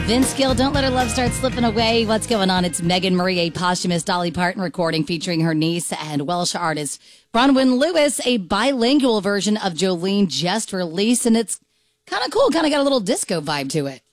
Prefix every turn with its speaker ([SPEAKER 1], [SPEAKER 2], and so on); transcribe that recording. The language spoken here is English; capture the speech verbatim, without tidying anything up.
[SPEAKER 1] Vince Gill, Don't Let Her Love Start Slipping Away. What's going on? It's Megan Marie, a posthumous Dolly Parton recording featuring her niece and Welsh artist Bronwyn Lewis, a bilingual version of Jolene just released, and it's kind of cool. Kind of got a little disco vibe to it.